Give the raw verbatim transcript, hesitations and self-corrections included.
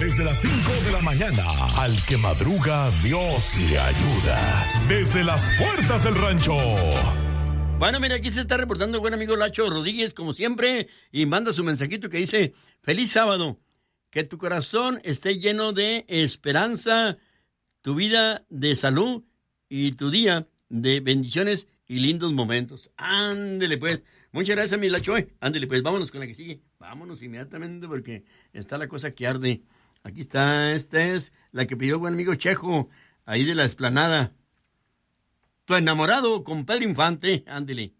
Desde las cinco de la mañana, al que madruga, Dios le ayuda. Desde las puertas del rancho. Bueno, mira, aquí se está reportando el buen amigo Lacho Rodríguez, como siempre, y manda su mensajito que dice: feliz sábado, que tu corazón esté lleno de esperanza, tu vida de salud y tu día de bendiciones y lindos momentos. Ándele pues. Muchas gracias, mi Lacho. Ándele pues, vámonos con la que sigue. Vámonos inmediatamente porque está la cosa que arde. Aquí está, esta es la que pidió el buen amigo Chejo, ahí de la Explanada. Tu enamorado con Pedro Infante. Ándele.